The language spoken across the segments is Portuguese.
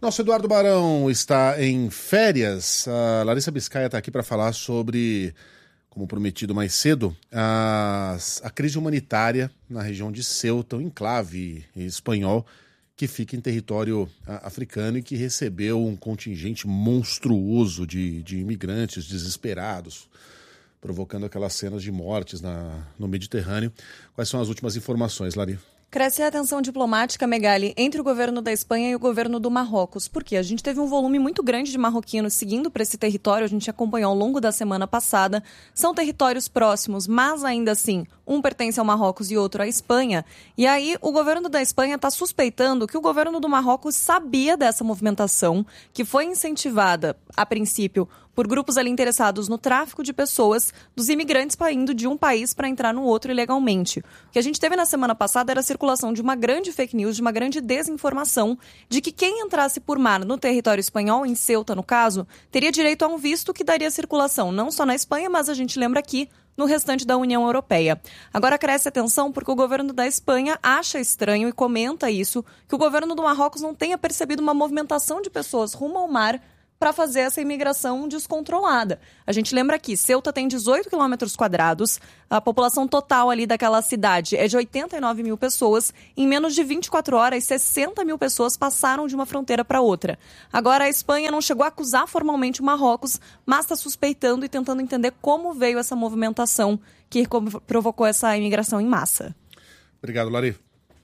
Nosso Eduardo Barão está em férias. A Larissa Biscaia está aqui para falar sobre, como prometido mais cedo, a crise humanitária na região de Ceuta, um enclave espanhol que fica em território africano e que recebeu um contingente monstruoso de imigrantes desesperados, provocando aquelas cenas de mortes no Mediterrâneo. Quais são as últimas informações, Lari? Cresce a tensão diplomática, Megali, entre o governo da Espanha e o governo do Marrocos. Por quê? A gente teve um volume muito grande de marroquinos seguindo para esse território, a gente acompanhou ao longo da semana passada. São territórios próximos, mas ainda assim, um pertence ao Marrocos e outro à Espanha. E aí, o governo da Espanha está suspeitando que o governo do Marrocos sabia dessa movimentação, que foi incentivada, a princípio, por grupos ali interessados no tráfico de pessoas, dos imigrantes indo de um país para entrar no outro ilegalmente. O que a gente teve na semana passada era a circulação de uma grande fake news, de uma grande desinformação, de que quem entrasse por mar no território espanhol, em Ceuta no caso, teria direito a um visto que daria circulação não só na Espanha, mas a gente lembra aqui, no restante da União Europeia. Agora cresce a tensão porque o governo da Espanha acha estranho e comenta isso, que o governo do Marrocos não tenha percebido uma movimentação de pessoas rumo ao mar para fazer essa imigração descontrolada. A gente lembra aqui, Ceuta tem 18 quilômetros quadrados, a população total ali daquela cidade é de 89 mil pessoas, em menos de 24 horas, 60 mil pessoas passaram de uma fronteira para outra. Agora, a Espanha não chegou a acusar formalmente o Marrocos, mas está suspeitando e tentando entender como veio essa movimentação que provocou essa imigração em massa. Obrigado, Lari.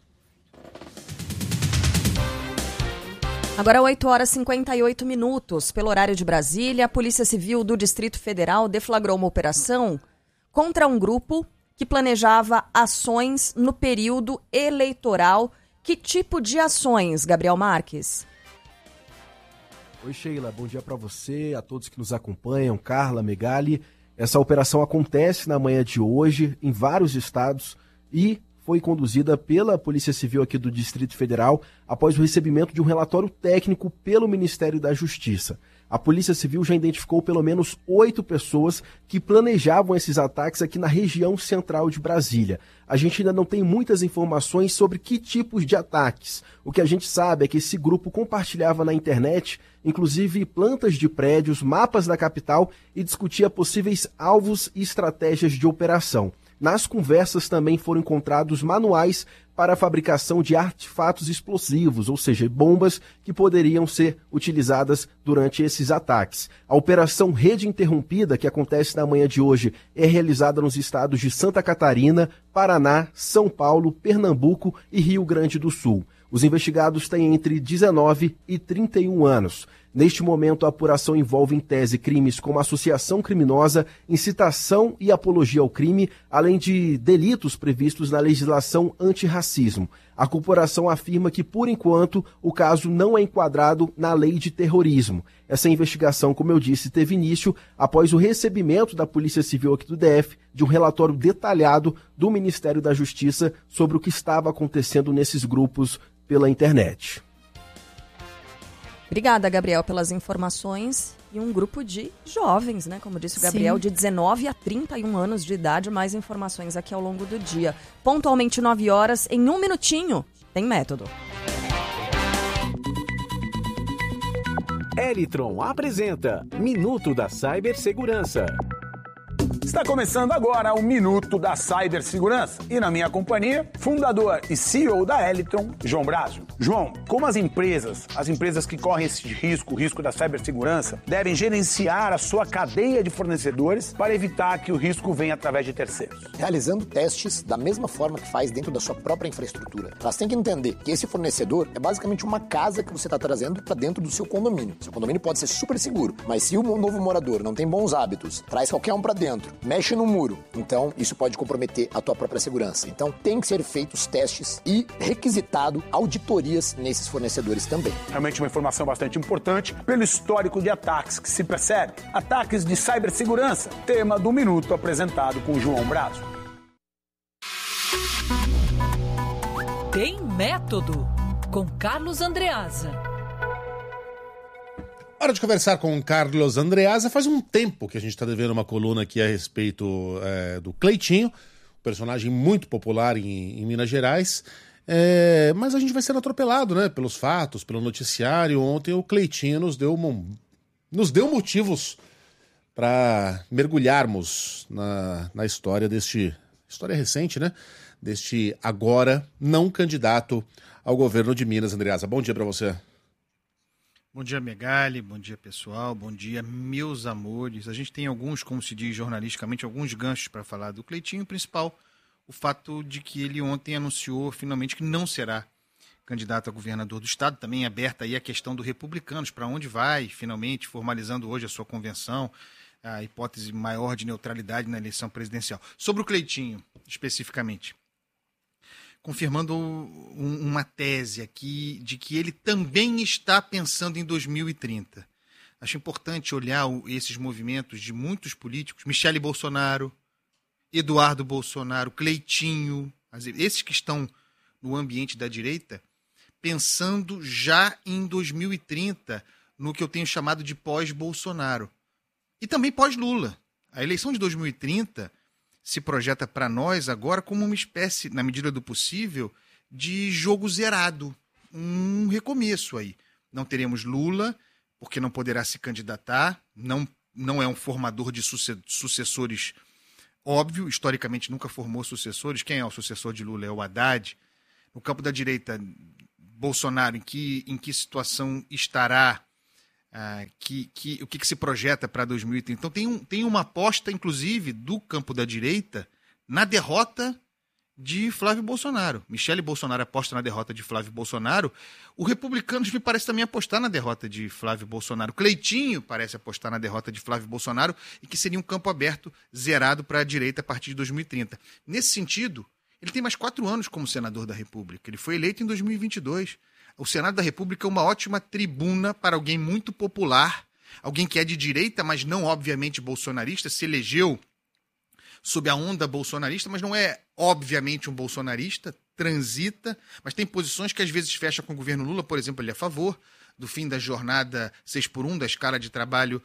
Agora 8 horas e 58 minutos. Pelo horário de Brasília, a Polícia Civil do Distrito Federal deflagrou uma operação contra um grupo que planejava ações no período eleitoral. Que tipo de ações, Gabriel Marques? Oi, Sheila. Bom dia para você, a todos que nos acompanham, Carla, Megali. Essa operação acontece na manhã de hoje em vários estados e foi conduzida pela Polícia Civil aqui do Distrito Federal após o recebimento de um relatório técnico pelo Ministério da Justiça. A Polícia Civil já identificou pelo menos 8 pessoas que planejavam esses ataques aqui na região central de Brasília. A gente ainda não tem muitas informações sobre que tipos de ataques. O que a gente sabe é que esse grupo compartilhava na internet, inclusive plantas de prédios, mapas da capital e discutia possíveis alvos e estratégias de operação. Nas conversas também foram encontrados manuais para a fabricação de artefatos explosivos, ou seja, bombas que poderiam ser utilizadas durante esses ataques. A Operação Rede Interrompida, que acontece na manhã de hoje, é realizada nos estados de Santa Catarina, Paraná, São Paulo, Pernambuco e Rio Grande do Sul. Os investigados têm entre 19 e 31 anos. Neste momento, a apuração envolve em tese crimes como associação criminosa, incitação e apologia ao crime, além de delitos previstos na legislação antirracismo. A corporação afirma que, por enquanto, o caso não é enquadrado na lei de terrorismo. Essa investigação, como eu disse, teve início após o recebimento da Polícia Civil aqui do DF de um relatório detalhado do Ministério da Justiça sobre o que estava acontecendo nesses grupos pela internet. Obrigada, Gabriel, pelas informações. E um grupo de jovens, né? Como disse o Gabriel, sim, de 19 a 31 anos de idade. Mais informações aqui ao longo do dia. Pontualmente 9 horas, em um minutinho, tem método. Elitron apresenta Minuto da Cibersegurança. Está começando agora o Minuto da Cibersegurança. E na minha companhia, fundador e CEO da Elitron, João Brazo. João, como as empresas que correm esse risco, o risco da cibersegurança, devem gerenciar a sua cadeia de fornecedores para evitar que o risco venha através de terceiros? Realizando testes da mesma forma que faz dentro da sua própria infraestrutura. Elas têm que entender que esse fornecedor é basicamente uma casa que você está trazendo para dentro do seu condomínio. Seu condomínio pode ser super seguro, mas se o novo morador não tem bons hábitos, traz qualquer um para dentro, mexe no muro, então isso pode comprometer a tua própria segurança. Então tem que ser feitos testes e requisitado auditorias nesses fornecedores também. Realmente uma informação bastante importante pelo histórico de ataques que se percebe. Ataques de cibersegurança, tema do Minuto apresentado com João Brazo. Tem método, com Carlos Andreasa. Hora de conversar com o Carlos Andreasa. Faz um tempo que a gente está devendo uma coluna aqui a respeito do Cleitinho, um personagem muito popular em Minas Gerais. Mas a gente vai ser atropelado, né? Pelos fatos, pelo noticiário. Ontem o Cleitinho nos deu motivos para mergulharmos na história história recente, né? Deste agora não candidato ao governo de Minas, Andreasa. Bom dia para você. Bom dia, Megali, bom dia, pessoal, bom dia, meus amores. A gente tem alguns, como se diz jornalisticamente, alguns ganchos para falar do Cleitinho. O principal, o fato de que ele ontem anunciou finalmente que não será candidato a governador do estado. Também aberta aí a questão do Republicanos, para onde vai, finalmente, formalizando hoje a sua convenção, a hipótese maior de neutralidade na eleição presidencial. Sobre o Cleitinho, especificamente, confirmando uma tese aqui de que ele também está pensando em 2030. Acho importante olhar esses movimentos de muitos políticos, Michele Bolsonaro, Eduardo Bolsonaro, Cleitinho, esses que estão no ambiente da direita, pensando já em 2030, no que eu tenho chamado de pós-Bolsonaro. E também pós-Lula. A eleição de 2030 se projeta para nós agora como uma espécie, na medida do possível, de jogo zerado. Um recomeço aí. Não teremos Lula, porque não poderá se candidatar, não é um formador de sucessores óbvio, historicamente nunca formou sucessores. Quem é o sucessor de Lula? É o Haddad. No campo da direita, Bolsonaro, em que situação estará? O que se projeta para 2030? Então tem uma aposta, inclusive, do campo da direita na derrota de Flávio Bolsonaro. Michele Bolsonaro aposta na derrota de Flávio Bolsonaro. O Republicanos me parece também apostar na derrota de Flávio Bolsonaro. Cleitinho parece apostar na derrota de Flávio Bolsonaro e que seria um campo aberto, zerado para a direita a partir de 2030. Nesse sentido, ele tem mais 4 anos como senador da República. Ele foi eleito em 2022. O Senado da República é uma ótima tribuna para alguém muito popular, alguém que é de direita, mas não obviamente bolsonarista, se elegeu sob a onda bolsonarista, mas não é obviamente um bolsonarista, transita, mas tem posições que às vezes fecha com o governo Lula. Por exemplo, ele é a favor do fim da jornada 6x1, da escala de trabalho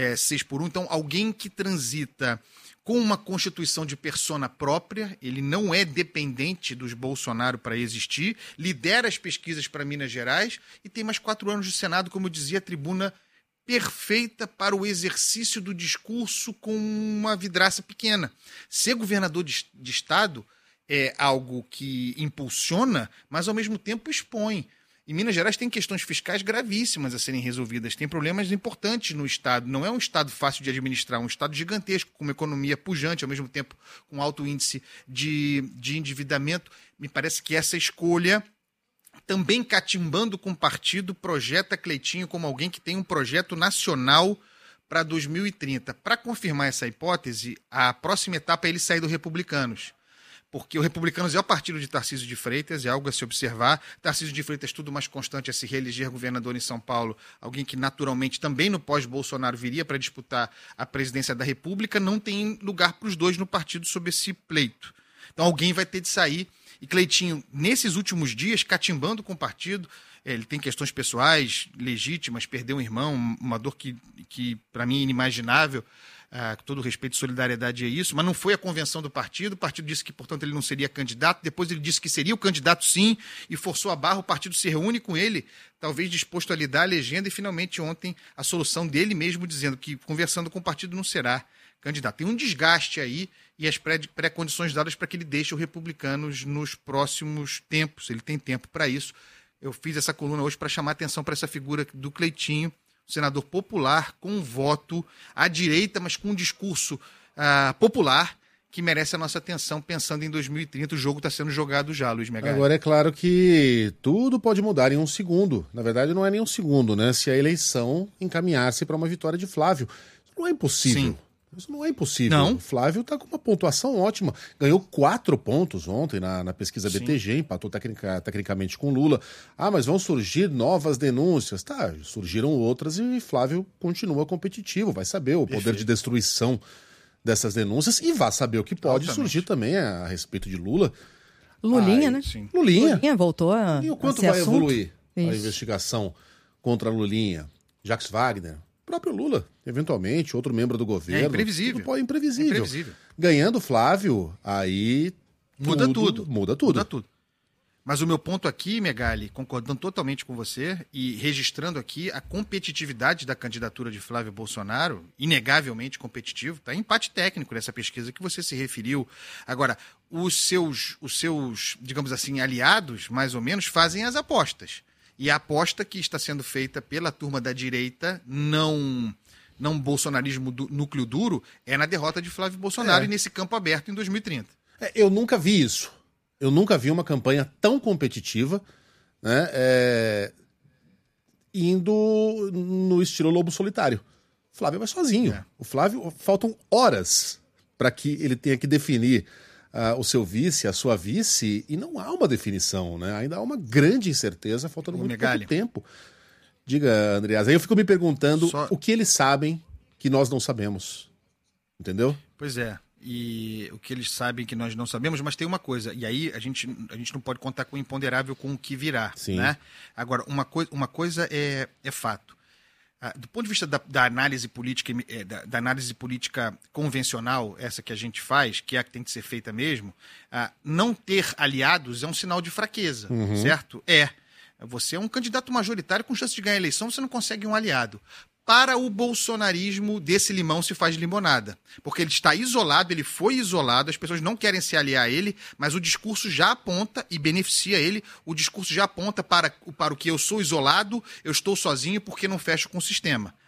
6x1. Então, alguém que transita com uma constituição de persona própria, ele não é dependente dos Bolsonaro para existir, lidera as pesquisas para Minas Gerais e tem mais 4 anos de Senado, como eu dizia, a tribuna perfeita para o exercício do discurso com uma vidraça pequena. Ser governador de estado é algo que impulsiona, mas ao mesmo tempo expõe. E Minas Gerais tem questões fiscais gravíssimas a serem resolvidas, tem problemas importantes no estado. Não é um estado fácil de administrar, é um estado gigantesco, com uma economia pujante, ao mesmo tempo com alto índice de endividamento. Me parece que essa escolha, também catimbando com o partido, projeta Cleitinho como alguém que tem um projeto nacional para 2030. Para confirmar essa hipótese, a próxima etapa é ele sair do Republicanos. Porque o Republicanos é o partido de Tarcísio de Freitas, é algo a se observar. Tarcísio de Freitas, tudo mais constante a se reeleger governador em São Paulo, alguém que naturalmente também no pós-Bolsonaro viria para disputar a presidência da República, não tem lugar para os dois no partido sob esse pleito. Então alguém vai ter de sair. E Cleitinho, nesses últimos dias, catimbando com o partido, ele tem questões pessoais legítimas, perdeu um irmão, uma dor que para mim é inimaginável. Com todo respeito e solidariedade é isso, mas não foi a convenção do partido. O partido disse que, portanto, ele não seria candidato. Depois ele disse que seria o candidato sim e forçou a barra. O partido se reúne com ele, talvez disposto a lhe dar a legenda, e finalmente ontem a solução dele mesmo dizendo que, conversando com o partido, não será candidato. Tem um desgaste aí e as pré-condições dadas para que ele deixe o Republicanos nos próximos tempos. Ele tem tempo para isso. Eu fiz essa coluna hoje para chamar a atenção para essa figura do Cleitinho, senador popular, com voto à direita, mas com um discurso popular que merece a nossa atenção, pensando em 2030. O jogo está sendo jogado já, Luiz Megali. Agora é claro que tudo pode mudar em um segundo. Na verdade, não é nem um segundo, né? Se a eleição encaminhar-se para uma vitória de Flávio. Isso não é impossível. Sim. Isso não é impossível. Não. O Flávio está com uma pontuação ótima. Ganhou 4 pontos ontem na pesquisa BTG, sim. Empatou tecnicamente com Lula. Mas vão surgir novas denúncias. Tá, surgiram outras e Flávio continua competitivo. Vai saber o poder de destruição dessas denúncias e vai saber o que pode surgir também a respeito de Lula. Lulinha, né? Sim. Lulinha voltou a E o quanto vai evoluir a investigação contra a Lulinha? Jacques Wagner, o próprio Lula, eventualmente, outro membro do governo. É imprevisível. Tudo imprevisível. Ganhando Flávio, aí Muda tudo. Muda tudo. Mas o meu ponto aqui, Megali, concordando totalmente com você e registrando aqui a competitividade da candidatura de Flávio Bolsonaro, inegavelmente competitivo, está em empate técnico nessa pesquisa que você se referiu. Agora, os seus, digamos assim, aliados, mais ou menos, fazem as apostas. E a aposta que está sendo feita pela turma da direita, não bolsonarismo do núcleo duro, é na derrota de Flávio Bolsonaro e nesse campo aberto em 2030. Eu nunca vi isso. Eu nunca vi uma campanha tão competitiva, né, indo no estilo lobo solitário. O Flávio vai sozinho. O Flávio, faltam horas para que ele tenha que definir o seu vice, a sua vice, e não há uma definição, né? Ainda há uma grande incerteza, faltando muito pouco tempo. Diga, Andreas, aí eu fico me perguntando o que eles sabem que nós não sabemos. Entendeu? Pois é. E o que eles sabem que nós não sabemos, mas tem uma coisa, e aí a gente não pode contar com o imponderável, com o que virá. Sim. Né? Agora, uma coisa é fato. Do ponto de vista da análise política, da análise política convencional, essa que a gente faz, que é a que tem que ser feita mesmo, não ter aliados é um sinal de fraqueza, certo? Você é um candidato majoritário com chance de ganhar a eleição, você não consegue um aliado. Para o bolsonarismo, desse limão se faz limonada. Porque ele está isolado, ele foi isolado, as pessoas não querem se aliar a ele, mas o discurso já aponta e beneficia ele, o discurso já aponta para o que eu sou isolado, eu estou sozinho porque não fecho com o sistema.